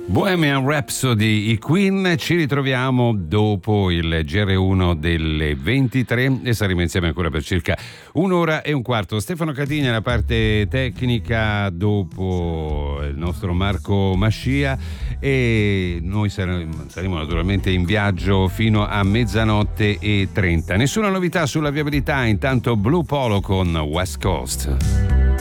Bohemian Rhapsody, i Queen. Ci ritroviamo dopo il GR1 delle 23 e saremo insieme ancora per circa un'ora e un quarto. Stefano Catigna alla parte tecnica, dopo il nostro Marco Mascia, e noi saremo naturalmente in viaggio fino a 00:30. Nessuna novità sulla viabilità, intanto Blue Polo con West Coast.